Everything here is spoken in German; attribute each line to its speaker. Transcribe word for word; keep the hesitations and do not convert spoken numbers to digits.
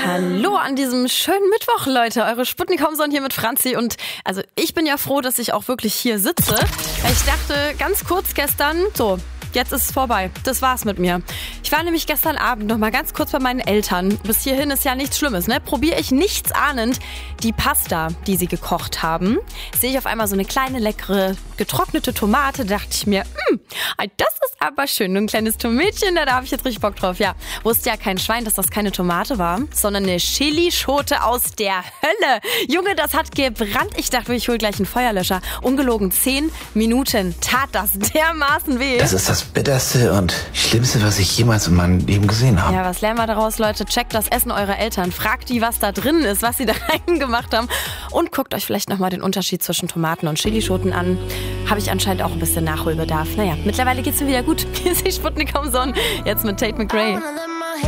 Speaker 1: Hallo an diesem schönen Mittwoch, Leute. Eure Sputnik-Homson hier mit Franzi. Und also ich bin ja froh, dass ich auch wirklich hier sitze. Ich dachte ganz kurz gestern, so, jetzt ist es vorbei. Das war's mit mir. Ich war nämlich gestern Abend noch mal ganz kurz bei meinen Eltern. Bis hierhin ist ja nichts Schlimmes, ne? Probiere ich nichts ahnend die Pasta, die sie gekocht haben. Sehe ich auf einmal so eine kleine, leckere, getrocknete Tomate. Dachte ich mir, hm, das ist aber schön. Ein kleines Tomätchen, da habe ich jetzt richtig Bock drauf. Ja, wusste ja kein Schwein, dass das keine Tomate war, sondern eine Chilischote aus der Hölle. Junge, das hat gebrannt. Ich dachte, ich hole gleich einen Feuerlöscher. Ungelogen, zehn Minuten tat das dermaßen weh.
Speaker 2: Das ist das Bitterste und Schlimmste, was ich jemals in meinem Leben gesehen habe.
Speaker 1: Ja, was lernen wir daraus, Leute? Checkt das Essen eurer Eltern. Fragt die, was da drin ist, was sie da reingemacht haben. Und guckt euch vielleicht nochmal den Unterschied zwischen Tomaten und Chilischoten an. Habe ich anscheinend auch ein bisschen Nachholbedarf. Naja, mittlerweile geht's mir wieder gut. Hier ist die Sputnik-Homson. Jetzt mit Tate McRae.